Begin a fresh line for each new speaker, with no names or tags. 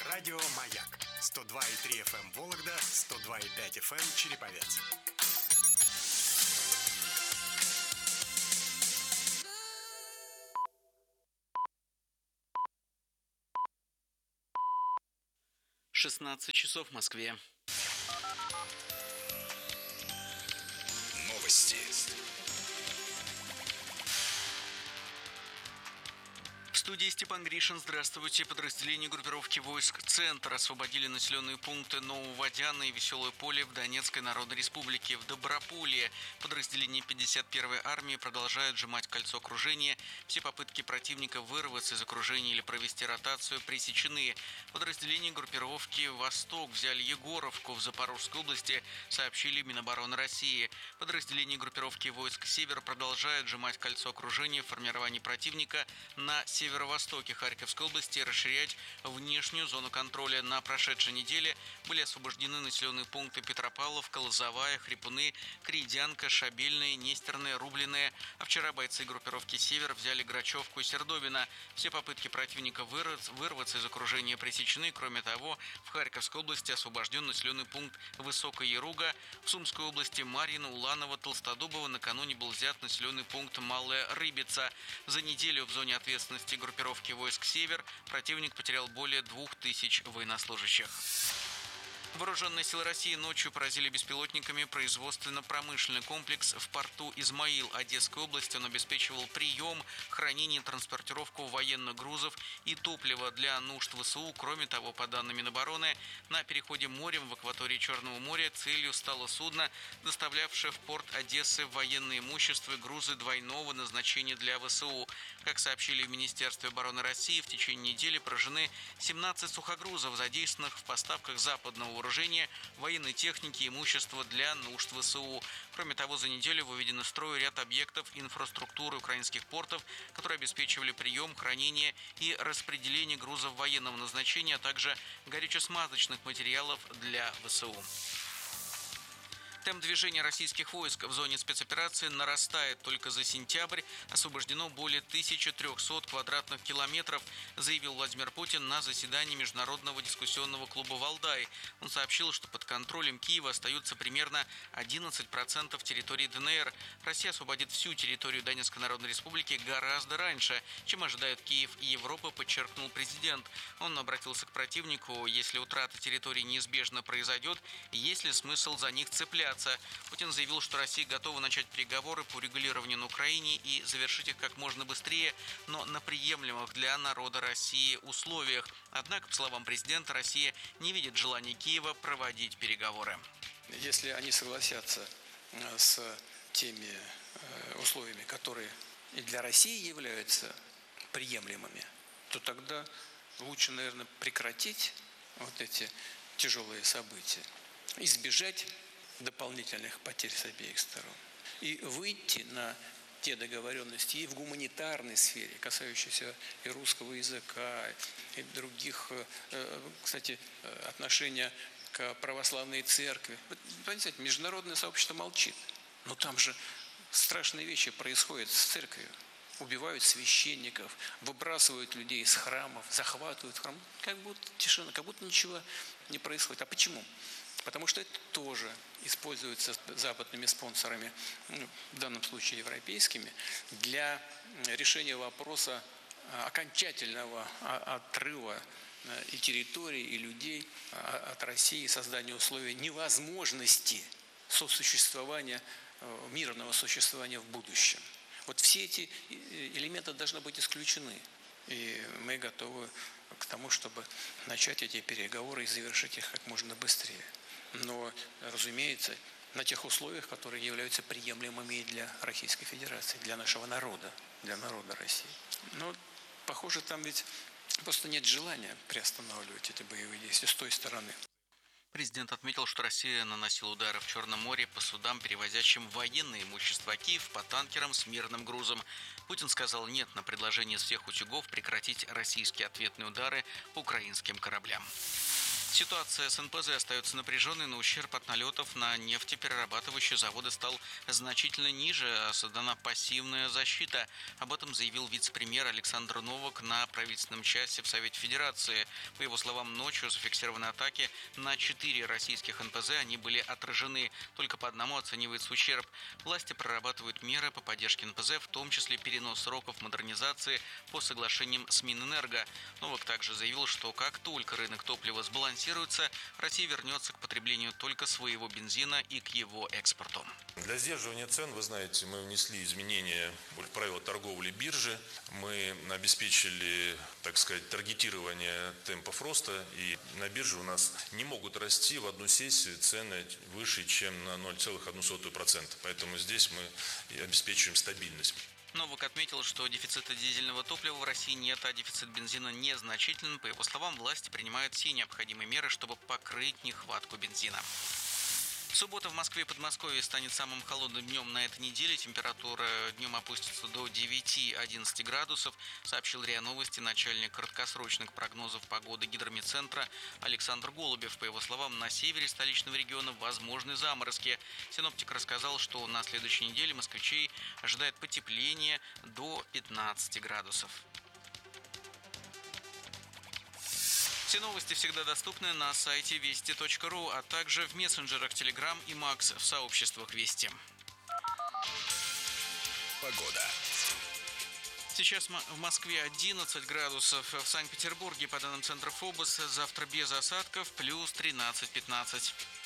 Радио «Маяк» 102,3 FM Вологда, 102,5 FM Череповец.
часов в Москве.
Новости.
В студии Степан Гришин. Здравствуйте. Подразделения группировки войск «Центр» освободили населенные пункты Нововодяна и Веселое поле в Донецкой Народной Республике. В Доброполье подразделения 51-й армии продолжают сжимать кольцо окружения. Все попытки противника вырваться из окружения или провести ротацию пресечены. Подразделения группировки «Восток» взяли Егоровку в Запорожской области, сообщили Минобороны России. Подразделения группировки войск «Север» продолжают сжимать кольцо окружения в формировании противника на северо-востоке Харьковской области и расширять внешнюю зону контроля. На прошедшей неделе были освобождены населенные пункты Петропавловка, Лозовая, Хрипуны, Крейдянка, Шабельная, Нестерная, Рубленная. А вчера бойцы группировки «Север» взяли Грачевку и Сердобино. Все попытки противника вырваться из окружения пресечены. Кроме того, в Харьковской области освобожден населенный пункт Высокая Яруга. В Сумской области Марьино, Уланово, Толстодубово накануне был взят населенный пункт Малая Рыбица. За неделю в зоне ответственности группировки войск «Север» противник потерял более 2000 военнослужащих. Вооруженные силы России ночью поразили беспилотниками производственно-промышленный комплекс в порту Измаил Одесской области. Он обеспечивал прием, хранение и транспортировку военных грузов и топлива для нужд ВСУ. Кроме того, по данным Минобороны, на переходе морем в акватории Черного моря целью стало судно, доставлявшее в порт Одессы военное имущество и грузы двойного назначения для ВСУ. Как сообщили в Министерстве обороны России, в течение недели поражены 17 сухогрузов, задействованных в поставках западного вооружения, военной техники и имущества для нужд ВСУ. Кроме того, за неделю выведен из строя ряд объектов инфраструктуры украинских портов, которые обеспечивали прием, хранение и распределение грузов военного назначения, а также горюче-смазочных материалов для ВСУ. Темп движения российских войск в зоне спецоперации нарастает. Только за сентябрь освобождено более 1300 квадратных километров, заявил Владимир Путин на заседании Международного дискуссионного клуба «Валдай». Он сообщил, что под контролем Киева остаются примерно 11% территории ДНР. Россия освободит всю территорию Донецкой Народной Республики гораздо раньше, чем ожидают Киев и Европа, подчеркнул президент. Он обратился к противнику: если утрата территории неизбежно произойдет, есть ли смысл за них цепляться? Путин заявил, что Россия готова начать переговоры по урегулированию на Украине и завершить их как можно быстрее, но на приемлемых для народа России условиях. Однако, по словам президента, Россия не видит желания Киева проводить переговоры.
Если они согласятся с теми условиями, которые и для России являются приемлемыми, то тогда лучше, наверное, прекратить вот эти тяжелые события, избежать дополнительных потерь с обеих сторон и выйти на те договоренности и в гуманитарной сфере, касающиеся и русского языка, и других, кстати, отношения к православной церкви. Понимаете, международное сообщество молчит, но там же страшные вещи происходят с церковью. Убивают священников, выбрасывают людей из храмов, захватывают храм. Как будто тишина, как будто ничего не происходит. А почему? Потому что это тоже используется западными спонсорами, в данном случае европейскими, для решения вопроса окончательного отрыва и территорий, и людей от России, создания условий невозможности сосуществования, мирного существования в будущем. Вот все эти элементы должны быть исключены. И мы готовы к тому, чтобы начать эти переговоры и завершить их как можно быстрее. Но, разумеется, на тех условиях, которые являются приемлемыми для Российской Федерации, для нашего народа, для народа России. Но, похоже, там ведь просто нет желания приостанавливать эти боевые действия с той стороны.
Президент отметил, что Россия наносила удары в Черном море по судам, перевозящим военное имущество, Киев по танкерам с мирным грузом. Путин сказал «нет» на предложение всех утюгов прекратить российские ответные удары по украинским кораблям. Ситуация с НПЗ остается напряженной, но ущерб от налетов на нефтеперерабатывающие заводы стал значительно ниже, а создана пассивная защита. Об этом заявил вице-премьер Александр Новак на правительственном часе в Совете Федерации. По его словам, ночью зафиксированы атаки на 4 российских НПЗ, они были отражены. Только по одному оценивается ущерб. Власти прорабатывают меры по поддержке НПЗ, в том числе перенос сроков модернизации по соглашениям с Минэнерго. Новак также заявил, что как только рынок топлива сбалансируется, Россия вернется к потреблению только своего бензина и к его экспорту.
Для сдерживания цен, вы знаете, мы внесли изменения в правила торговли биржи. Мы обеспечили, так сказать, таргетирование темпов роста. И на бирже у нас не могут расти в одну сессию цены выше, чем на 0,01%. Поэтому здесь мы обеспечиваем стабильность.
Новак отметил, что дефицита дизельного топлива в России нет, а дефицит бензина незначителен. По его словам, власти принимают все необходимые меры, чтобы покрыть нехватку бензина. Суббота в Москве и Подмосковье станет самым холодным днем на этой неделе. Температура днем опустится до 9-11 градусов, сообщил РИА Новости начальник краткосрочных прогнозов погоды Гидромедцентра Александр Голубев. По его словам, на севере столичного региона возможны заморозки. Синоптик рассказал, что на следующей неделе москвичей ожидает потепление до 15 градусов. Все новости всегда доступны на сайте вести.ру, а также в мессенджерах Telegram и Макс в сообществах Вести.
Погода.
Сейчас в Москве 11 градусов, в Санкт-Петербурге, по данным центра ФОБОС, завтра без осадков, плюс 13-15.